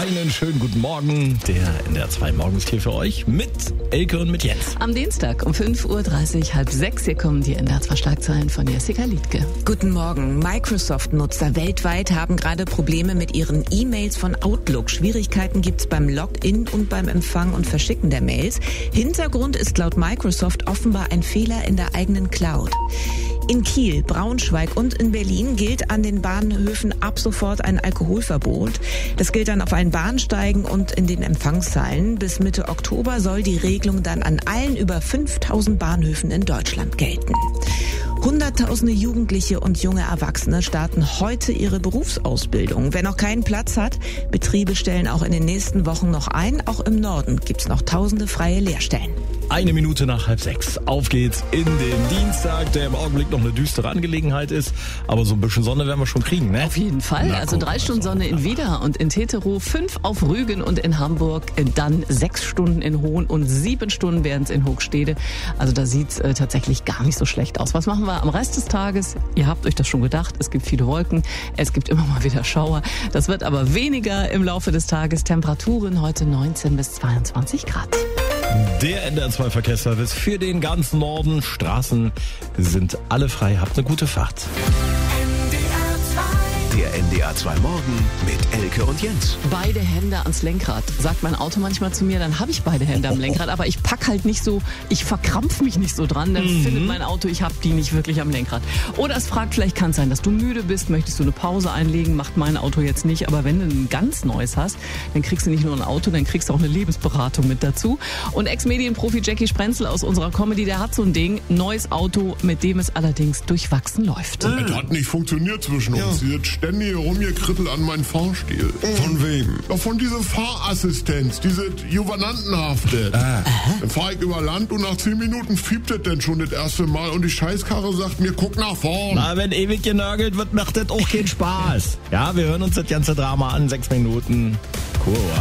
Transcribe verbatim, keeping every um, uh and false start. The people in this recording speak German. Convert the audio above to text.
Einen schönen guten Morgen. Der N D R zwei Morgenstier für euch mit Elke und mit Jens. Am Dienstag um fünf Uhr dreißig, halb sechs, hier kommen die N D R zwei Schlagzeilen von Jessica Liedke. Guten Morgen. Microsoft-Nutzer weltweit haben gerade Probleme mit ihren E-Mails von Outlook. Schwierigkeiten gibt's beim Login und beim Empfang und Verschicken der Mails. Hintergrund ist laut Microsoft offenbar ein Fehler in der eigenen Cloud. In Kiel, Braunschweig und in Berlin gilt an den Bahnhöfen ab sofort ein Alkoholverbot. Das gilt dann auf allen Bahnsteigen und in den Empfangszahlen. Bis Mitte Oktober soll die Regelung dann an allen über fünftausend Bahnhöfen in Deutschland gelten. Hunderttausende Jugendliche und junge Erwachsene starten heute ihre Berufsausbildung. Wer noch keinen Platz hat, Betriebe stellen auch in den nächsten Wochen noch ein. Auch im Norden gibt's noch tausende freie Lehrstellen. Eine Minute nach halb sechs. Auf geht's in den Dienstag, der im Augenblick noch eine düstere Angelegenheit ist. Aber so ein bisschen Sonne werden wir schon kriegen, ne? Auf jeden Fall. Na, also guck, drei Stunden also, Sonne in Wieder und in Teterow, fünf auf Rügen und in Hamburg, dann sechs Stunden in Hohn und sieben Stunden wären es in Hochstede. Also da sieht's äh, tatsächlich gar nicht so schlecht aus. Was machen wir am Rest des Tages? Ihr habt euch das schon gedacht. Es gibt viele Wolken. Es gibt immer mal wieder Schauer. Das wird aber weniger im Laufe des Tages. Temperaturen heute neunzehn bis zweiundzwanzig Grad. Der N D R zwei Verkehrsservice für den ganzen Norden. Straßen sind alle frei. Habt eine gute Fahrt. Der N D R zwei Morgen mit Elke und Jens. Beide Hände ans Lenkrad, sagt mein Auto manchmal zu mir, dann habe ich beide Hände am Lenkrad, aber ich pack halt nicht so, ich verkrampf mich nicht so dran, dann mhm. findet mein Auto, ich habe die nicht wirklich am Lenkrad. Oder es fragt, vielleicht kann es sein, dass du müde bist, möchtest du eine Pause einlegen, macht mein Auto jetzt nicht, aber wenn du ein ganz neues hast, dann kriegst du nicht nur ein Auto, dann kriegst du auch eine Lebensberatung mit dazu. Und Ex-Medienprofi Jackie Sprenzel aus unserer Comedy, der hat so ein Ding, neues Auto, mit dem es allerdings durchwachsen läuft. Das hat nicht funktioniert zwischen uns. Sie hat ständig rumgekrippelt an meinen Fahrstil. Von wem? Ja, von dieser Fahrassistenz, diese Juvenantenhafte. Ah. Dann fahr ich über Land und nach zehn Minuten fiebt das denn schon das erste Mal und die Scheißkarre sagt mir, guck nach vorn. Na, wenn ewig genörgelt wird, macht das auch keinen Spaß. Ja, wir hören uns das ganze Drama an, sechs Minuten. Cool.